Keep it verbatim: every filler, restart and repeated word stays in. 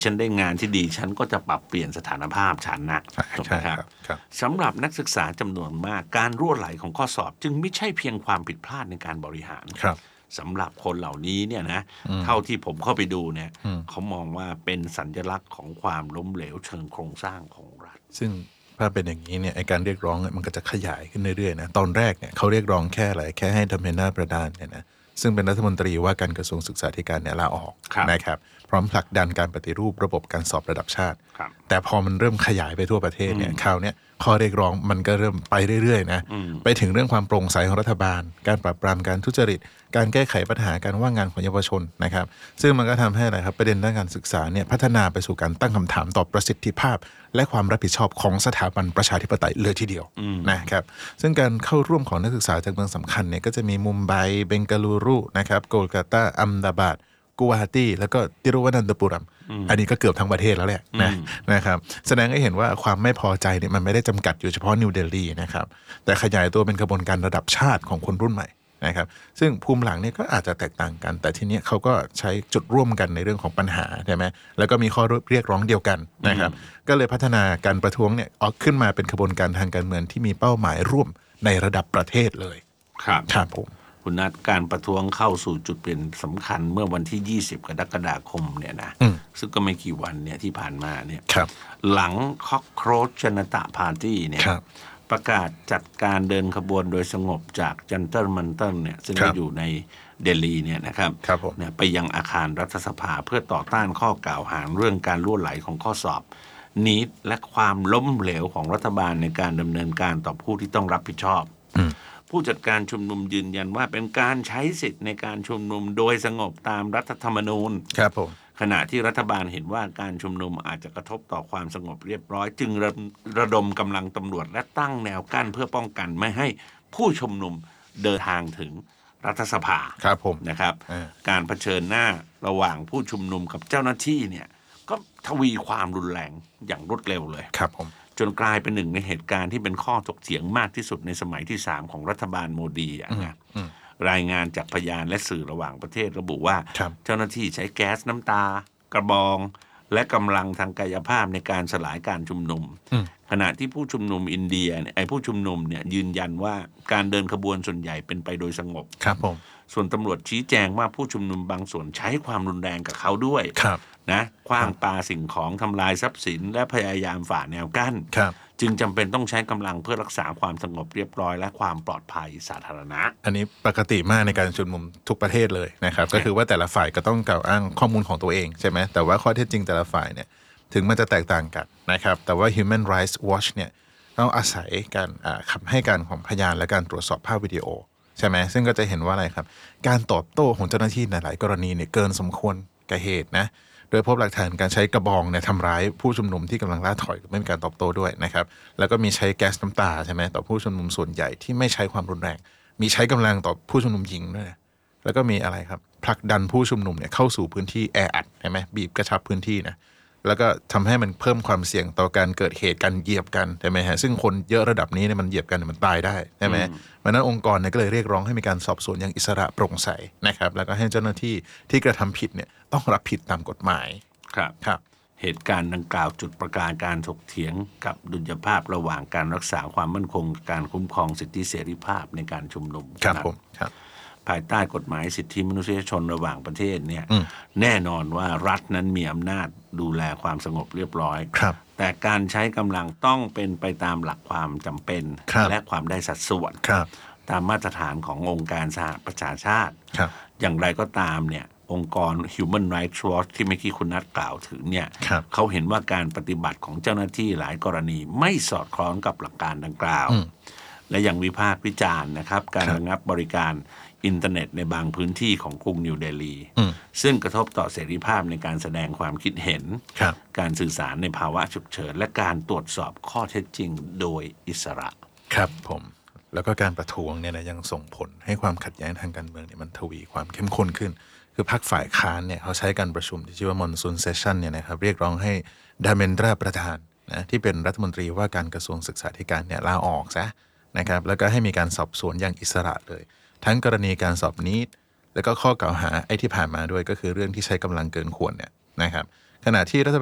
ฉันได้งานที่ดีฉันก็จะปรับเปลี่ยนสถานภาพฉันนะถูกไหมครับสำหรับนักศึกษาจำนวนมากการรั่วไหลของข้อสอบจึงไม่ใช่เพียงความผิดพลาดในการบริหารสำหรับคนเหล่านี้เนี่ยนะเท่าที่ผมเข้าไปดูเนี่ยเขามองว่าเป็นสัญลักษณ์ของความล้มเหลวเชิงโครงสร้างของรัฐซึ่งถ้าเป็นอย่างนี้เนี่ยไอการเรียกร้องมันก็จะขยายขึ้นเรื่อยๆนะตอนแรกเนี่ยเขาเรียกร้องแค่อะไรแค่ให้ดำเนินหน้าประธานเนี่ยนะซึ่งเป็นรัฐมนตรีว่าการกระทรวงศึกษาธิการเนี่ยลาออกนะครับพร้อมผลักดันการปฏิรูประบบการสอบระดับชาติแต่พอมันเริ่มขยายไปทั่วประเทศเนี่ยคราวนี้ข้อเรียกร้องมันก็เริ่มไปเรื่อยๆนะไปถึงเรื่องความโปร่งใสของรัฐบาลการปราบปรามการทุจริตการแก้ไขปัญหาการว่างงานของเยาวชนนะครับซึ่งมันก็ทำให้อะไรครับประเด็นด้านการศึกษาเนี่ยพัฒนาไปสู่การตั้งคำถามต่อประสิทธิภาพและความรับผิดชอบของสถาบันประชาธิปไตยเลยทีเดียวนะครับซึ่งการเข้าร่วมของนักศึกษาจากเมืองสำคัญเนี่ยก็จะมีมุมไบเบงกาลูรุนะครับโกลกาตาอัมดาบาดกัวฮาตีแล้วก็ติรุวนันตปุรัมอันนี้ก็เกือบทั้งประเทศแล้วแหละนะนะครับแสดงให้เห็นว่าความไม่พอใจเนี่ยมันไม่ได้จำกัดอยู่เฉพาะนิวเดลีนะครับแต่ขยายตัวเป็นกระบวนการระดับชาติของคนรุ่นใหม่นะครับซึ่งภูมิหลังเนี่ยก็อาจจะแตกต่างกันแต่ทีนี้เขาก็ใช้จุดร่วมกันในเรื่องของปัญหาใช่ไหมแล้วก็มีข้อเรียกร้องเดียวกันนะครับก็เลยพัฒนาการประท้วงเนี่ยออกขึ้นมาเป็นกระบวนการทางการเมืองที่มีเป้าหมายร่วมในระดับประเทศเลยครับครับผมคุณนัทการประท้วงเข้าสู่จุดเปลี่ยนสำคัญเมื่อวันที่ยี่สิบกรกฎาคมเนี่ยนะซึ่งก็ไม่กี่วันเนี่ยที่ผ่านมาเนี่ยหลังคอกโครชจนตะพาร์ตี้เนี่ยประกาศจัดการเดินขบวนโดยสงบจากจันเตอร์มันเตอร์เนี่ยซึ่งอยู่ในเดลีเนี่ยนะครับเนี่ยไปยังอาคารรัฐสภาเพื่อต่อต้านข้อกล่าวหาเรื่องการล่วไหลของข้อสอบนีดและความล้มเหลวของรัฐบาลในการดำเนินการต่อผู้ที่ต้องรับผิดชอบผู้จัดการชุมนุมยืนยันว่าเป็นการใช้สิทธิ์ในการชุมนุมโดยสงบตามรัฐธรรมนูญครับผมขณะที่รัฐบาลเห็นว่าการชุมนุมอาจจะกระทบต่อความสงบเรียบร้อยจึงระระดมกำลังตำรวจและตั้งแนวกั้นเพื่อป้องกันไม่ให้ผู้ชุมนุมเดินทางถึงรัฐสภาครับผมนะครับการเผชิญหน้าระหว่างผู้ชุมนุมกับเจ้าหน้าที่เนี่ยก็ทวีความรุนแรงอย่างรวดเร็วเลยครับผมจนกลายเป็นหนึ่งในเหตุการณ์ที่เป็นข้อถกเถียงมากที่สุดในสมัยที่สามของรัฐบาลโมดีนะรายงานจากพยานและสื่อระหว่างประเทศระบุว่าเจ้าหน้าที่ใช้แก๊สน้ำตากระบองและกำลังทางกายภาพในการสลายการชุมนุมขณะที่ผู้ชุมนุมอินเดียไอ้ผู้ชุมนุมเนี่ยยืนยันว่าการเดินขบวนส่วนใหญ่เป็นไปโดยสงบครับผมส่วนตำรวจชี้แจงว่าผู้ชุมนุมบางส่วนใช้ความรุนแรงกับเขาด้วยนะขว้างปาสิ่งของทำลายทรัพย์สินและพยายามฝ่าแนวกั้นจึงจำเป็นต้องใช้กำลังเพื่อรักษาความสงบเรียบร้อยและความปลอดภัยสาธารณะอันนี้ปกติมากในการชุมนุมทุกประเทศเลยนะครับก็คือว่าแต่ละฝ่ายก็ต้องกล่าวอ้างข้อมูลของตัวเองใช่ไหมแต่ว่าข้อเท็จจริงแต่ละฝ่ายเนี่ยถึงมันจะแตกต่างกันนะครับแต่ว่า Human Rights Watch เนี่ยต้องอาศัยการคำให้การของพยานและการตรวจสอบภาพวิดีโอใช่ไหมซึ่งก็จะเห็นว่าอะไรครับการตอบโต้ของเจ้าหน้าที่ในหลายกรณีเนี่ยเกินสมควรกับเหตุนะโดยพบหลักฐานการใช้กระบองเนี่ยทำร้ายผู้ชุมนุมที่กำลังล่าถอยไม่มีการตอบโต้ด้วยนะครับแล้วก็มีใช้แก๊สน้ำตาใช่ไหมต่อผู้ชุมนุมส่วนใหญ่ที่ไม่ใช้ความรุนแรงมีใช้กำลังต่อผู้ชุมนุมหญิงด้วยแล้วก็มีอะไรครับผลักดันผู้ชุมนุมเนี่ยเข้าสู่พื้นที่แออัดใช่ไหมบีบกระชับพื้นที่นะแล้วก็ทำให้มันเพิ่มความเสี่ยงต่อการเกิดเหตุการเหยียบกันใช่ไหมฮะซึ่งคนเยอะระดับนี้เนี่ยมันเหยียบกันมันตายได้ใช่ไหมเพราะนั้นองค์กรเนี่ยก็เลยเรียกร้องให้มีการสอบสวนอย่างอิสระโปร่งใสนะครับแล้วก็ให้เจ้าหน้าที่ที่กระทำผิดเนี่ยต้องรับผิดตามกฎหมายครับครับเหตุการณ์ดังกล่าวจุดประกายการถกเถียงกับดุลยภาพระหว่างการรักษาความมั่นคงการคุ้มครองสิทธิเสรีภาพในการชุมนุมครับผมครับภายใต้กฎหมายสิทธิมนุษยชนระหว่างประเทศเนี่ยแน่นอนว่ารัฐนั้นมีอำนาจดูแลความสงบเรียบร้อยแต่การใช้กำลังต้องเป็นไปตามหลักความจำเป็นและความได้สัดส่วนตามมาตรฐานขององค์การสหประชาชาติอย่างไรก็ตามเนี่ยองค์กร Human Rights Watch ที่เมื่อกี้คุณนัทกล่าวถึงเนี่ยเขาเห็นว่าการปฏิบัติของเจ้าหน้าที่หลายกรณีไม่สอดคล้องกับหลักการดังกล่าวและยังวิพากษ์วิจารณ์นะครับการระงับบริการอินเทอร์เน็ตในบางพื้นที่ของกรุงนิวเดลีซึ่งกระทบต่อเสรีภาพในการแสดงความคิดเห็นการสื่อสารในภาวะฉุกเฉินและการตรวจสอบข้อเท็จจริงโดยอิสระครับผมแล้วก็การประท้วงเนี่ยนะยังส่งผลให้ความขัดแย้งทางการเมืองเนี่ยมันทวีความเข้มข้นขึ้นคือพรรคฝ่ายค้านเนี่ยเขาใช้การประชุมที่ชื่อว่ามอนซูนเซสชั่นเนี่ยนะครับเรียกร้องให้ดาเมนดราประธานนะที่เป็นรัฐมนตรีว่าการกระทรวงศึกษาธิการเนี่ยลาออกซะนะครับแล้วก็ให้มีการสอบสวนอย่างอิสระเลยทั้งกรณีการสอบนีดแล้วก็ข้อกล่าวหาไอ้ที่ผ่านมาด้วยก็คือเรื่องที่ใช้กำลังเกินควรเนี่ยนะครับขณะที่รัฐ